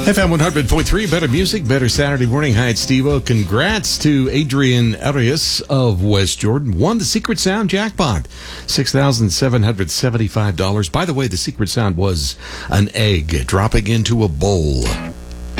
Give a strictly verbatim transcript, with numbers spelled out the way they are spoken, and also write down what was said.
F M one hundred point three, better music, better Saturday morning. Hi, it's Steve-O. Congrats to Adrian Arias of West Jordan. Won the Secret Sound jackpot, six thousand seven hundred seventy-five dollars. By the way, the Secret Sound was an egg dropping into a bowl.